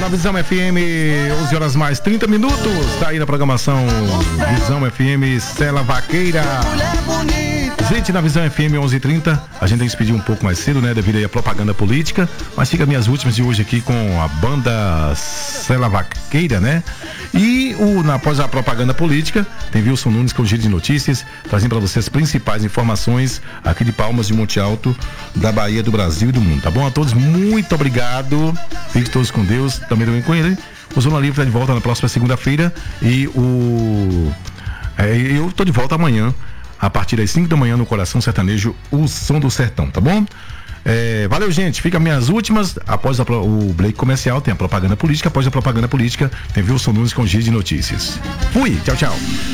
Visão FM, 11 horas mais 30 minutos. Tá aí na programação Visão FM, Cela Vaqueira. Gente, na Visão FM 11h30, a gente tem que se pedir um pouco mais cedo, né? Devido aí a propaganda política. Mas fica minhas últimas de hoje aqui com a banda Cela Vaqueira, né? E após a propaganda política, tem Wilson Nunes com o Giro de Notícias, trazendo para vocês as principais informações aqui de Palmas de Monte Alto, da Bahia, do Brasil e do mundo. Tá bom? A todos, muito obrigado. Fiquem todos com Deus. Também também com ele. O Zona Livre está de volta na próxima segunda-feira. E eu tô de volta amanhã, a partir das 5 da manhã, no Coração Sertanejo, o Som do Sertão, tá bom? Valeu, gente. Fica minhas últimas. Após o break comercial, tem a propaganda política. Após a propaganda política, tem Wilson Nunes com o Giro de Notícias. Fui, tchau, tchau.